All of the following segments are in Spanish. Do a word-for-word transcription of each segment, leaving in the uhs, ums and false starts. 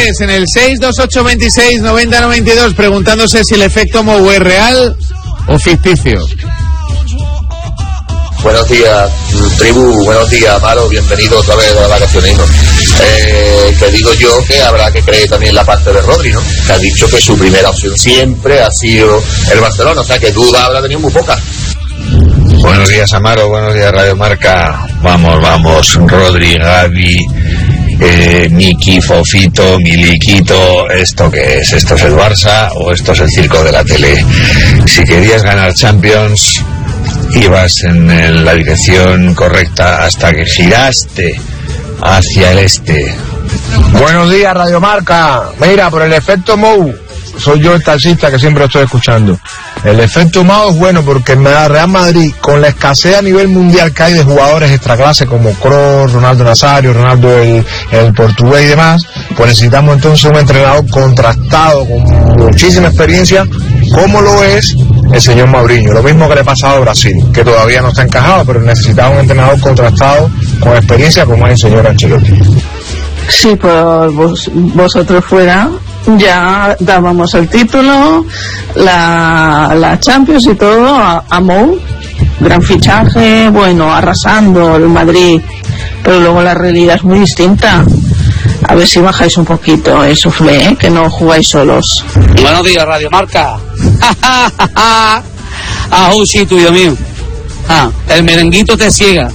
oyentes en el seis dos ocho dos seis nueve cero nueve dos preguntándose si el efecto Mou es real o ficticio. Buenos días, tribu, buenos días, Amaro, bienvenido otra vez a la vacaciones, ¿no? Eh, que digo yo que habrá que creer también la parte de Rodri, ¿no? Que ha dicho que su primera opción siempre ha sido el Barcelona, o sea que duda habrá tenido muy poca. Buenos días, Amaro, buenos días, Radio Marca. Vamos, vamos, Rodri, Gavi, eh, Miki, Fofito, Miliquito. ¿Esto qué es? ¿Esto es el Barça o esto es el circo de la tele? Si querías ganar Champions, ibas en, en la dirección correcta hasta que giraste hacia el este. Buenos días, Radio Marca. Mira, por el efecto Mou, soy yo el taxista que siempre lo estoy escuchando. El efecto Mou es bueno porque en el Real Madrid, con la escasez a nivel mundial que hay de jugadores extraclase como Kroos, Ronaldo Nazario, Ronaldo el, el portugués y demás, pues necesitamos entonces un entrenador contrastado con muchísima experiencia, como lo es el señor Mourinho. Lo mismo que le ha pasado a Brasil, que todavía no está encajado, pero necesitaba un entrenador contrastado con experiencia como es el señor Ancelotti. Sí, por vos, vosotros fuera ya dábamos el título, la, la Champions y todo a, a Mou, gran fichaje, bueno, arrasando el Madrid, pero luego la realidad es muy distinta. A ver si bajáis un poquito el suflé, ¿eh? Que no jugáis solos. Buenos días, Radio Marca. Ah, oh, sí, tuyo mío. Ah, el merenguito te ciega.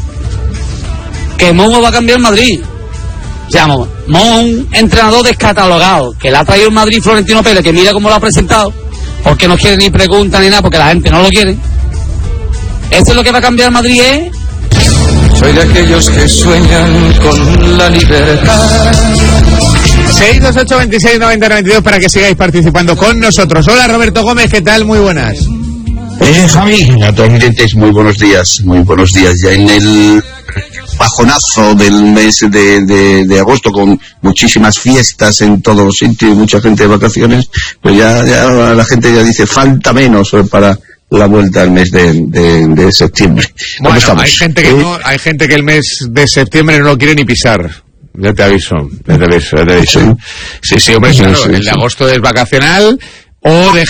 Que Mou va a cambiar Madrid. Llamo, Mou un entrenador descatalogado, que le ha traído el Madrid Florentino Pérez, que mira cómo lo ha presentado, porque no quiere ni preguntas ni nada, porque la gente no lo quiere. Esto es lo que va a cambiar Madrid, ¿eh? Soy de aquellos que sueñan con la libertad. seis dos ocho dos seis nueve cero nueve dos para que sigáis participando con nosotros. Hola, Roberto Gómez, ¿qué tal? Muy buenas. Eh, Javi, a todos los oyentes, muy buenos días, muy buenos días. Ya en el bajonazo del mes de, de, de agosto, con muchísimas fiestas en todos los sitios, mucha gente de vacaciones, pues ya, ya la gente ya dice, falta menos para la vuelta al mes de, de, de septiembre. Bueno, hay gente que ¿Eh? no, hay gente que el mes de septiembre no lo quiere ni pisar. Ya te aviso, ya te aviso, ya te aviso. Sí, sí, sí hombre, claro, sí, sí, el de agosto es vacacional, o de